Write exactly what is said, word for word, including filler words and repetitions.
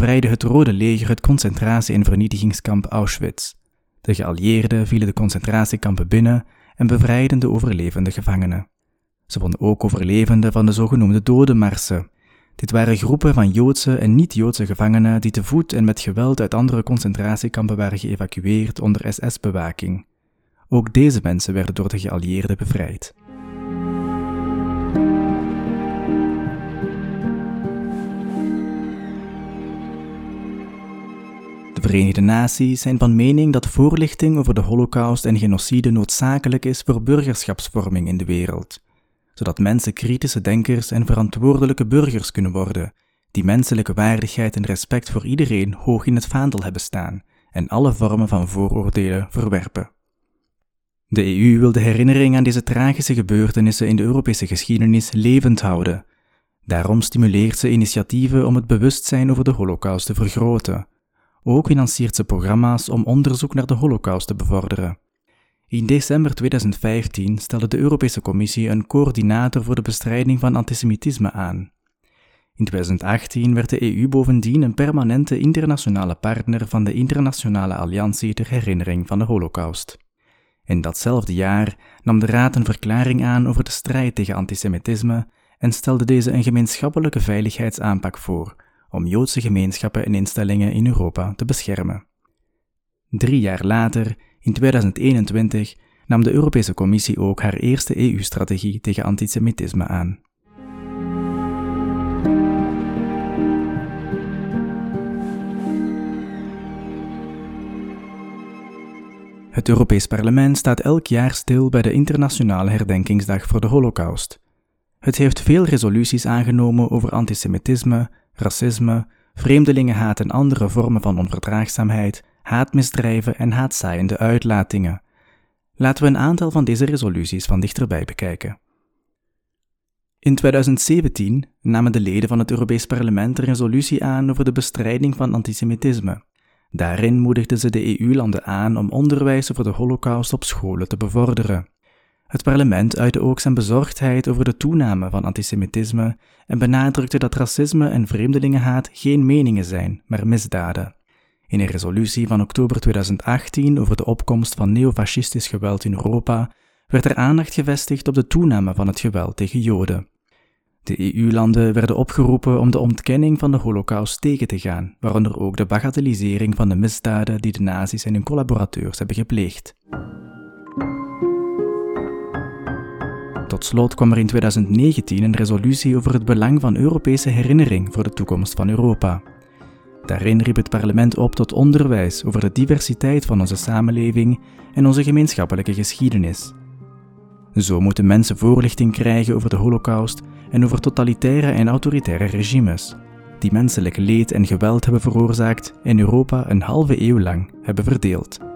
bevrijdde het Rode Leger het concentratie- en vernietigingskamp Auschwitz. De geallieerden vielen de concentratiekampen binnen en bevrijdden de overlevende gevangenen. Ze vonden ook overlevenden van de zogenoemde dodenmarsen. Dit waren groepen van Joodse en niet-Joodse gevangenen die te voet en met geweld uit andere concentratiekampen waren geëvacueerd onder S S-bewaking. Ook deze mensen werden door de geallieerden bevrijd. De Verenigde Naties zijn van mening dat voorlichting over de Holocaust en genocide noodzakelijk is voor burgerschapsvorming in de wereld, zodat mensen kritische denkers en verantwoordelijke burgers kunnen worden, die menselijke waardigheid en respect voor iedereen hoog in het vaandel hebben staan en alle vormen van vooroordelen verwerpen. De E U wil de herinnering aan deze tragische gebeurtenissen in de Europese geschiedenis levend houden. Daarom stimuleert ze initiatieven om het bewustzijn over de Holocaust te vergroten. Ook financiert ze programma's om onderzoek naar de Holocaust te bevorderen. In december tweeduizend vijftien stelde de Europese Commissie een coördinator voor de bestrijding van antisemitisme aan. In tweeduizend achttien werd de E U bovendien een permanente internationale partner van de Internationale Alliantie ter Herinnering van de Holocaust. In datzelfde jaar nam de Raad een verklaring aan over de strijd tegen antisemitisme en stelde deze een gemeenschappelijke veiligheidsaanpak voor om Joodse gemeenschappen en instellingen in Europa te beschermen. Drie jaar later, in tweeduizend eenentwintig, nam de Europese Commissie ook haar eerste E U-strategie tegen antisemitisme aan. Het Europees Parlement staat elk jaar stil bij de Internationale Herdenkingsdag voor de Holocaust. Het heeft veel resoluties aangenomen over antisemitisme, racisme, vreemdelingenhaat en andere vormen van onverdraagzaamheid, haatmisdrijven en haatzaaiende uitlatingen. Laten we een aantal van deze resoluties van dichterbij bekijken. In tweeduizend zeventien namen de leden van het Europees Parlement een resolutie aan over de bestrijding van antisemitisme. Daarin moedigden ze de E U-landen aan om onderwijs over de Holocaust op scholen te bevorderen. Het parlement uitte ook zijn bezorgdheid over de toename van antisemitisme en benadrukte dat racisme en vreemdelingenhaat geen meningen zijn, maar misdaden. In een resolutie van oktober tweeduizend achttien over de opkomst van neofascistisch geweld in Europa werd er aandacht gevestigd op de toename van het geweld tegen Joden. De E U-landen werden opgeroepen om de ontkenning van de Holocaust tegen te gaan, waaronder ook de bagatellisering van de misdaden die de nazi's en hun collaborateurs hebben gepleegd. Tot slot kwam er in tweeduizend negentien een resolutie over het belang van Europese herinnering voor de toekomst van Europa. Daarin riep het parlement op tot onderwijs over de diversiteit van onze samenleving en onze gemeenschappelijke geschiedenis. Zo moeten mensen voorlichting krijgen over de Holocaust en over totalitaire en autoritaire regimes, die menselijk leed en geweld hebben veroorzaakt en Europa een halve eeuw lang hebben verdeeld.